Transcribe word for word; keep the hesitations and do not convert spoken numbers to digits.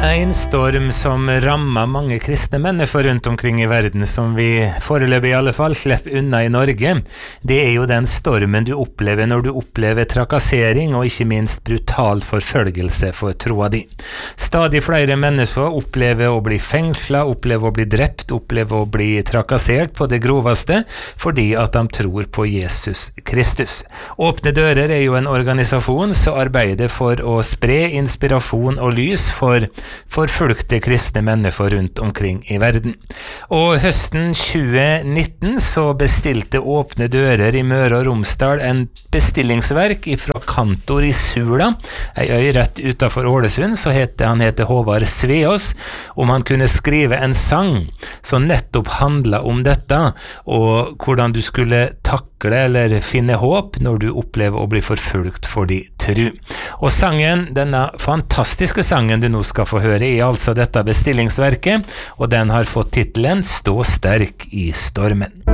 En storm som rammer mange kristne mennesker rundt omkring i verden, som vi foreløpig i alle fall slipper unna i Norge, det er jo den stormen du opplever når du opplever trakassering og ikke minst brutal forfølgelse for troa di. Stadig flere mennesker opplever å bli fengslet, opplever å bli drept, opplever å bli trakassert på det groveste fordi at de tror på Jesus Kristus. Åpne dører er jo en organisasjon som arbeider for å spre inspirasjon og lys for forfulgte kristne mennesker rundt omkring i verden. Og høsten tjue nitten så bestilte Åpne dører i Møre og Romsdal en bestillingsverk fra kantor i Sula, ei øy rett utenfor Ålesund, så heter han heter Håvard Sveås, om han kunne skrive en sang som nettopp handlet om dette, og hvordan du skulle takle eller finne håp når du opplever å bli forfulgt for de tru. Og sangen, denne fantastiske sangen du nå skal få høre, er altså dette bestillingsverket, og den har fått titelen «Stå sterk i stormen».